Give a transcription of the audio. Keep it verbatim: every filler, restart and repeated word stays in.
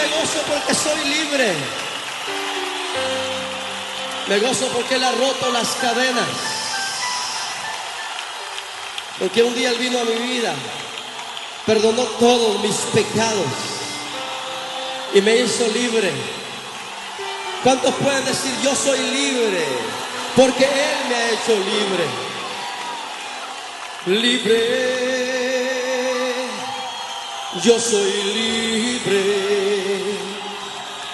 me gozo porque soy libre. Me gozo porque Él ha roto las cadenas. Porque un día Él vino a mi vida, perdonó todos mis pecados y me hizo libre. ¿Cuántos pueden decir yo soy libre? Porque Él me ha hecho libre. Libre. Yo soy libre.